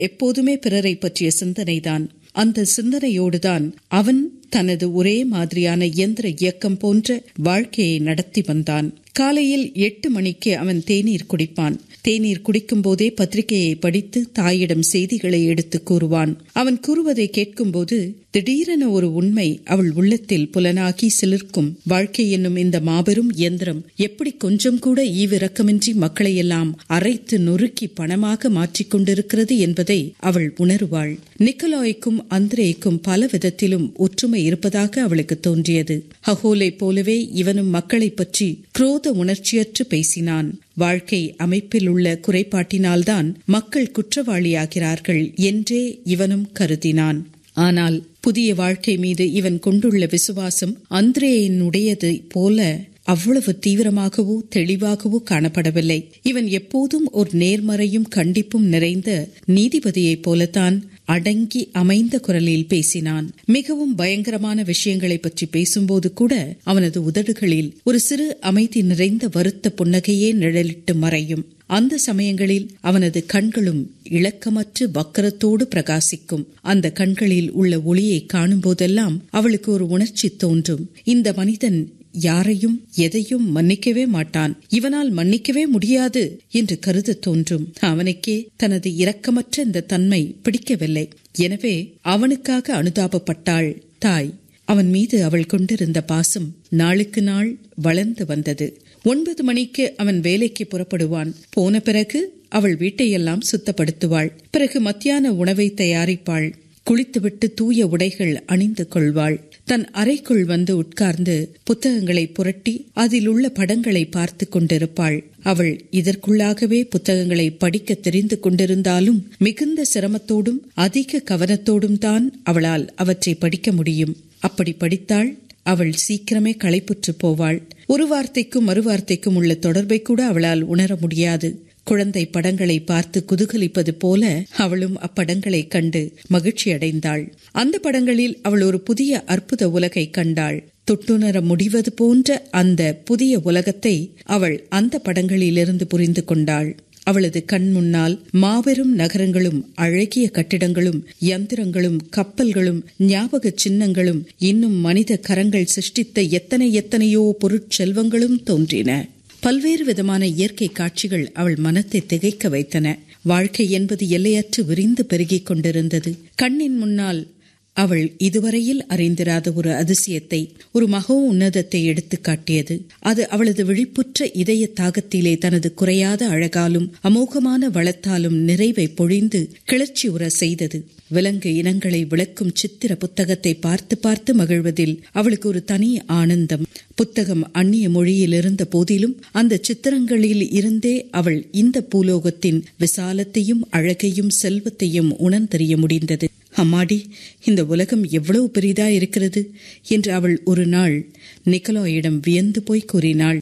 எப்போதுமே பிறரை பற்றிய சிந்தனைதான். அந்த சிந்தனையோடுதான் அவன் தனது ஒரே மாதிரியான இயந்திர இயக்கம் போன்ற வாழ்க்கையை நடத்தி வந்தான். காலையில் 8 மணிக்கு அவன் தேநீர் குடிப்பான். தேநீர் குடிக்கும் போதே பத்திரிகையை படித்து தாயிடம் செய்திகளை எடுத்து கூறுவான். அவன் கூறுவதை கேட்கும்போது திடீரென ஒரு உண்மை அவள் உள்ளத்தில் புலனாகி சிலிர்க்கும். வாழ்க்கை என்னும் இந்த மாபெரும் இயந்திரம் எப்படி கொஞ்சம் கூட ஈவிரக்கமின்றி மக்களையெல்லாம் அரைத்து நொறுக்கி பணமாக மாற்றிக்கொண்டிருக்கிறது என்பதை அவள் உணருவாள். நிக்கலாய்க்கும் அந்திரேய்க்கும் பல விதத்திலும் ஒற்றுமை இருப்பதாக அவளுக்கு தோன்றியது. ஹகோலை போலவே இவனும் மக்களை பற்றி குரோத உணர்ச்சியற்று பேசினான். வாழ்க்கை அமைப்பில் உள்ள குறைபாட்டினால்தான் மக்கள் குற்றவாளியாகிறார்கள் என்றே இவனும் கருதினான். ஆனால் புதிய வாழ்க்கை மீது இவன் கொண்டுள்ள விசுவாசம் அந்திரேயனுடையது போல அவ்வளவு தீவிரமாகவோ தெளிவாகவோ காணப்படவில்லை. இவன் எப்போதும் ஒரு நேர்மறையும் கண்டிப்பும் நிறைந்த நீதிபதியைப் போலத்தான் அடங்கி அமைந்த குரலில் பேசினான். மிகவும் பயங்கரமான விஷயங்களை பற்றி பேசும்போது கூட அவனது உதடுகளில் ஒரு சிறு அமைதி நிறைந்த வருத்த புன்னகையே நிழலிட்டு மறையும். அந்த சமயங்களில் அவனது கண்களும் இளக்கமற்று வக்கரத்தோடு பிரகாசிக்கும். அந்த கண்களில் உள்ள ஒளியை காணும் போதெல்லாம் அவளுக்கு ஒரு உணர்ச்சி தோன்றும். இந்த மனிதன் யாரையும் எதையும் மன்னிக்கவே மாட்டான், இவனால் மன்னிக்கவே முடியாது என்று கருத தோன்றும். அவனுக்கே தனது இரக்கமற்ற இந்த தன்மை பிடிக்கவில்லை. எனவே அவனுக்காக அனுதாபப்பட்டாள் தாய். அவன் மீது அவள் கொண்டிருந்த பாசம் நாளுக்கு நாள் வளர்ந்து வந்தது. 9 மணிக்கு அவன் வேலைக்கு புறப்படுவான். போன பிறகு அவள் வீட்டையெல்லாம் சுத்தப்படுத்துவாள். பிறகு மத்தியான உணவை தயாரிப்பாள். குளித்துவிட்டு தூய உடைகள் அணிந்து கொள்வாள். தன் அறைக்குள் வந்து உட்கார்ந்து புத்தகங்களை புரட்டி அதில் உள்ள படங்களை பார்த்து கொண்டிருப்பாள். அவள் இதற்குள்ளாகவே புத்தகங்களை படிக்க தெரிந்து கொண்டிருந்தாலும் மிகுந்த சிரமத்தோடும் அதிக கவனத்தோடும் தான் அவளால் அவற்றை படிக்க முடியும். அப்படி படித்தாள். அவள் சீக்கிரமே களைப்புற்று போவாள். ஒரு வார்த்தைக்கும் மறுவார்த்தைக்கும் உள்ள தொடர்பை கூட அவளால் உணர முடியாது. குழந்தை படங்களை பார்த்து குதூகலிப்பது போல அவளும் அப்படங்களை கண்டு மகிழ்ச்சி அடைந்தாள். அந்த படங்களில் அவள் ஒரு புதிய அற்புத உலகை கண்டாள். தொட்டுணர முடிவது போன்ற அந்த புதிய உலகத்தை அவள் அந்த படங்களிலிருந்து புரிந்து கொண்டாள். அவளது கண் முன்னால் மாபெரும் நகரங்களும் அழகிய கட்டிடங்களும் யந்திரங்களும் கப்பல்களும் ஞாபக சின்னங்களும் இன்னும் மனித கரங்கள் சிருஷ்டித்த எத்தனையோ பொருட்செல்வங்களும் தோன்றின. பல்வேறு விதமான இயற்கை காட்சிகள் அவள் மனத்தை திகைக்க வைத்தன. வாழ்க்கை என்பது எல்லையற்று விரிந்து பெருகிக் கொண்டிருந்தது. கண்ணின் முன்னால் அவள் இதுவரையில் அறிந்திராத ஒரு அதிசயத்தை, ஒரு மகோ உன்னதத்தை எடுத்து காட்டியது. அது அவளது விழிப்புற்ற இதய தாகத்திலே தனது குறையாத அழகாலும் அமோகமான வளத்தாலும் நிறைவை பொழிந்து கிளர்ச்சி உற செய்தது. விலங்கு இனங்களை விளக்கும் சித்திர புத்தகத்தை பார்த்து பார்த்து மகிழ்வதில் அவளுக்கு ஒரு தனி ஆனந்தம். புத்தகம் அந்நிய மொழியில் இருந்த போதிலும் அந்த சித்திரங்களில் இருந்தே அவள் இந்த பூலோகத்தின் விசாலத்தையும் அழகையும் செல்வத்தையும் உணர்ந்தறிய முடிந்தது. அம்மாடி, இந்த உலகம் எவ்வளவு பெரிதா இருக்கிறது என்று அவள் ஒரு நாள் நிக்கலாயிடம் வியந்து போய் கூறினாள்.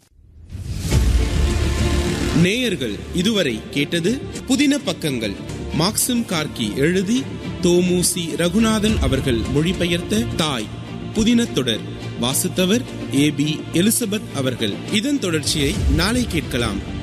நேயர்கள் இதுவரை கேட்டது புதின பக்கங்கள். மாக்சிம் கார்கி எழுதி தோமுசி ரகுநாதன் அவர்கள் மொழிபெயர்த்த தாய் புதின தொடர். வாசித்தவர் AB எலிசபெத் அவர்கள். இதன் தொடர்ச்சியை நாளை கேட்கலாம்.